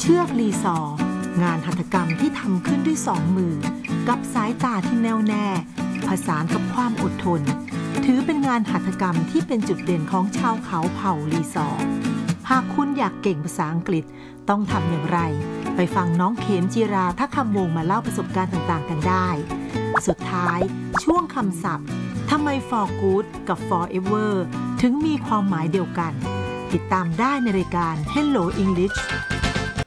ชือกรีซอร์งานหัตถกรรมที่ทำขึ้นด้วยสองมือกับสายตาที่แน่วแน่ผสานกับความอดทนถือเป็นงานหัตถกรรมที่เป็นจุดเด่นของชาวเขาเผ่ารีซอร์หากคุณอยากเก่งภาษาอังกฤษต้องทำอย่างไรไปฟังน้องเขมจิราทักคำวงมาเล่าประสบการณ์ต่างๆกันได้สุดท้ายช่วงคำศัพท์ทำไม for good กับ forever ถึงมีความหมายเดียวกันติดตามได้ในรายการ Hello English